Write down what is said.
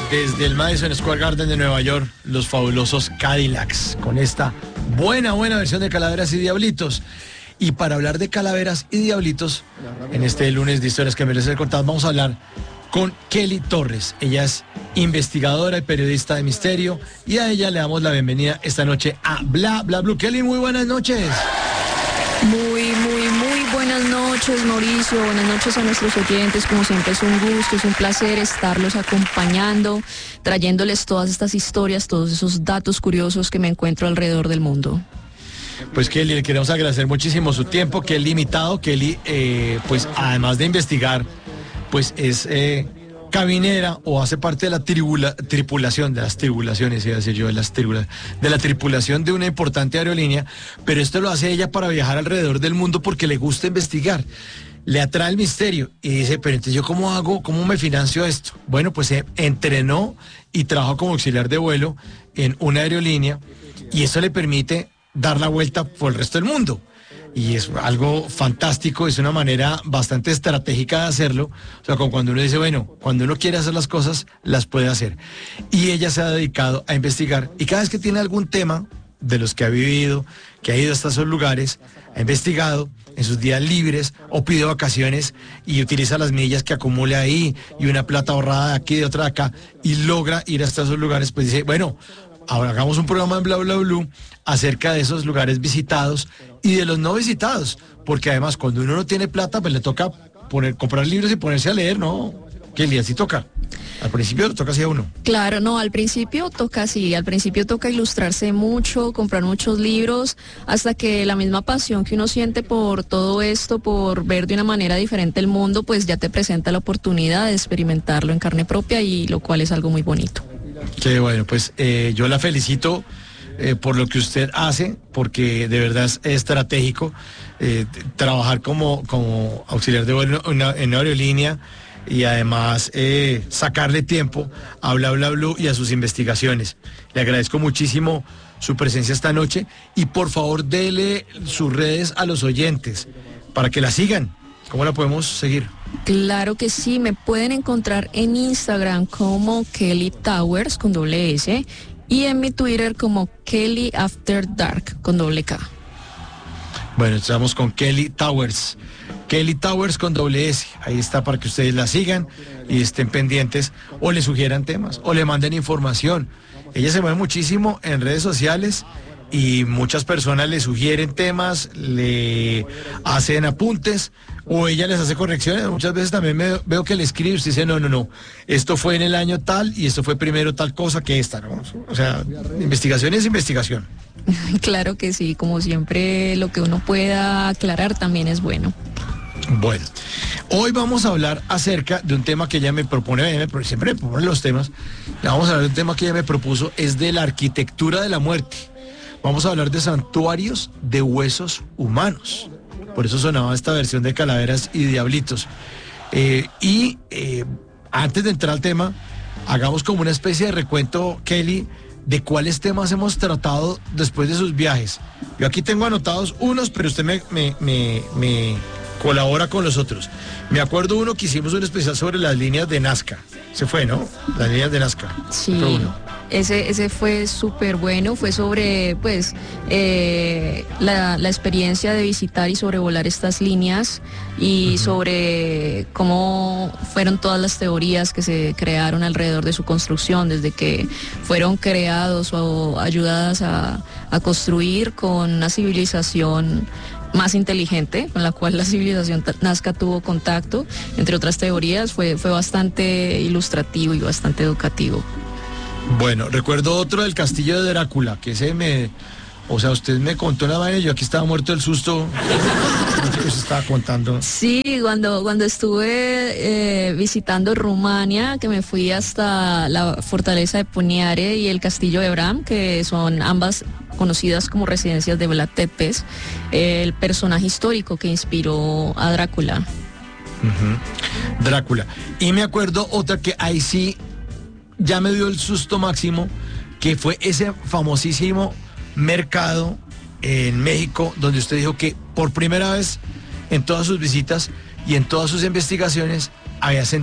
Desde el Madison Square Garden de Nueva York, los fabulosos Cadillacs, con esta buena versión de Calaveras y Diablitos. Y para hablar de Calaveras y Diablitos, en este lunes de historias que merecen ser contadas, vamos a hablar con Kelly Torres. Ella es investigadora y periodista de misterio, y a ella le damos la bienvenida esta noche a Bla Bla Blue. Kelly, muy buenas noches. Muy buenas noches, Mauricio. Buenas noches a nuestros oyentes. Como siempre es un gusto, es un placer estarlos acompañando, trayéndoles todas estas historias, todos esos datos curiosos que me encuentro alrededor del mundo. Pues Kelly, le queremos agradecer muchísimo su tiempo, que es limitado. Kelly, pues además de investigar, pues es cabinera o hace parte de la tripulación de las tribulaciones, iba a decir yo, de la tripulación de una importante aerolínea, pero esto lo hace ella para viajar alrededor del mundo porque le gusta investigar, le atrae el misterio y dice, pero entonces yo ¿cómo hago? ¿Cómo me financio esto? Bueno, pues se entrenó y trabajó como auxiliar de vuelo en una aerolínea y eso le permite dar la vuelta por el resto del mundo. Y es algo fantástico, es una manera bastante estratégica de hacerlo. O sea, como cuando uno dice, bueno, cuando uno quiere hacer las cosas, las puede hacer. Y ella se ha dedicado a investigar. Y cada vez que tiene algún tema de los que ha vivido, que ha ido hasta esos lugares, ha investigado en sus días libres o pide vacaciones y utiliza las millas que acumula ahí y una plata ahorrada de aquí, de otra de acá, y logra ir hasta esos lugares, pues dice, bueno, ahora hagamos un programa en Bla Bla Blue acerca de esos lugares visitados y de los no visitados, porque además cuando uno no tiene plata, pues le toca comprar libros y ponerse a leer, ¿no? Que así toca. Al principio toca así a uno. Claro, no, al principio toca así, al principio toca ilustrarse mucho, comprar muchos libros, hasta que la misma pasión que uno siente por todo esto, por ver de una manera diferente el mundo, pues ya te presenta la oportunidad de experimentarlo en carne propia, y lo cual es algo muy bonito. Qué bueno, pues yo la felicito por lo que usted hace, porque de verdad es estratégico trabajar como auxiliar de vuelo en una aerolínea y además sacarle tiempo a Bla Bla Blue y a sus investigaciones. Le agradezco muchísimo su presencia esta noche y por favor dele sus redes a los oyentes para que la sigan. ¿Cómo la podemos seguir? Claro que sí, me pueden encontrar en Instagram como Kelly Towers con doble S y en mi Twitter como Kelly After Dark con doble K. Bueno, estamos con Kelly Towers. Kelly Towers con doble S. Ahí está para que ustedes la sigan y estén pendientes o le sugieran temas o le manden información. Ella se mueve muchísimo en redes sociales y muchas personas le sugieren temas, le hacen apuntes o ella les hace correcciones. Muchas veces también veo que le escribe y dice, no, esto fue en el año tal y esto fue primero tal cosa que esta, ¿no? O sea, investigación es investigación. Claro que sí, como siempre lo que uno pueda aclarar también es bueno. Bueno, hoy vamos a hablar acerca de un tema que ella me propone, siempre me propone los temas. Vamos a hablar de un tema que ella me propuso, es de la arquitectura de la muerte. Vamos a hablar de santuarios de huesos humanos. Por eso sonaba esta versión de Calaveras y Diablitos. Antes de entrar al tema, hagamos como una especie de recuento, Kelly, de cuáles temas hemos tratado después de sus viajes. Yo aquí tengo anotados unos, pero usted me colabora con los otros. Me acuerdo uno que hicimos un especial sobre las líneas de Nazca. Se fue, ¿no? Las líneas de Nazca. Sí. Ese fue súper bueno, fue sobre pues la experiencia de visitar y sobrevolar estas líneas y sobre cómo fueron todas las teorías que se crearon alrededor de su construcción, desde que fueron creados o ayudadas a construir con una civilización más inteligente, con la cual la civilización Nazca tuvo contacto, entre otras teorías. Fue bastante ilustrativo y bastante educativo. Bueno, recuerdo otro del castillo de Drácula, que usted me contó la vaina y yo aquí estaba muerto del susto. ¿Qué se estaba contando? Sí, cuando estuve visitando Rumania, que me fui hasta la fortaleza de Poniare y el castillo de Bram, que son ambas conocidas como residencias de Vlad Tepes, el personaje histórico que inspiró a Drácula. Drácula. Y me acuerdo otra que ahí sí ya me dio el susto máximo, que fue ese famosísimo mercado en México, donde usted dijo que por primera vez en todas sus visitas y en todas sus investigaciones había sentido